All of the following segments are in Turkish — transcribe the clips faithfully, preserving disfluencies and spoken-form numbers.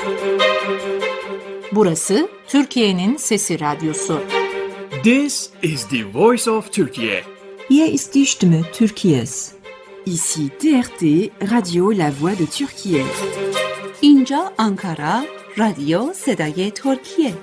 Burası Türkiye'nin Sesi Radyosu. This is the voice of Turkey. Hier ist die Stimme Türkiye's. Ici T R T, Radio La Voix de Türkiye. اینجا آنکارا، رادیو صدای ترکیه.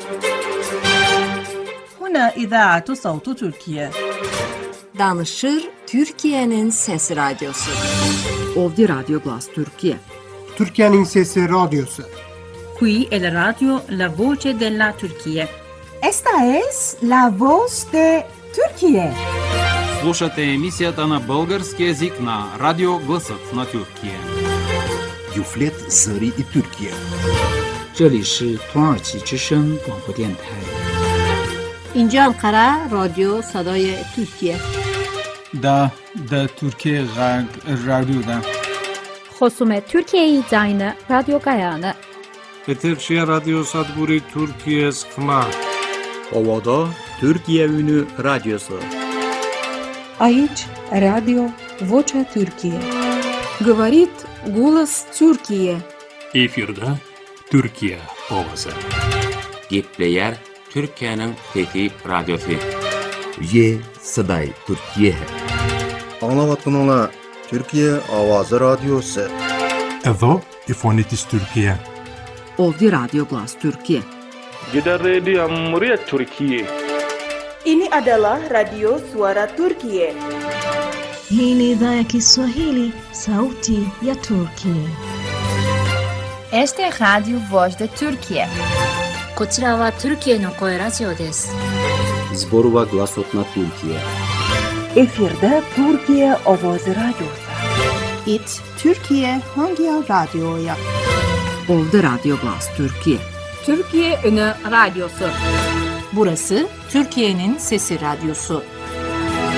هنا إذاعة صوت تركيا. Danışır Türkiye'nin Sesi Radyosu. Ovdje Radio Glas Türkiye. Türkiye'nin Sesi Radyosu. Qui è la radio La Voce della Turchia. Esta es la voz de Türkiye. Слушате емисията на български език на Радио Гласът на Türkiye. Юфлет Зари и Türkiye. 这里是土耳其之声广播电台。 اینجا انقره رادیو صدای ترکیه. دا دا Türkiye رادیو دا. خصوم Türkiye زاین رادیو گایانه. Eterşehir Radyo Sadburi Türkiye Sıkma. Ovada Türkiye Ünü Radyosu. Aici Radio Vocea Türkiye. Говорит голос Türkiye. Efirde Türkiye Ovası. Gepleyer Türkiye'nin Fethi Radyosu. Ye Saday Türkiye. Anlavatın ola Türkiye Avazı Radyosu. Evo İfonitis Türkiye. Ovdje Radio Glas Türkiye. Gidan Radio Muryat Türkiye. Ini adalah Radio Suara Turkiye. Hii ni idhaa ya Kiswahili, Sauti ya Turkiye. Este es Radio Voz de Turkiye. こちらはトルキエの声ラジオです。 Zborova Glasot na Türkiye. Efirde Türkiye Ovozi Radyosu. It Türkiye Hangi Radyo'ya? Ovdje Radio Glas Türkiye. Türkiye Ünü Radyosu. Burası Türkiye'nin Sesi Radyosu.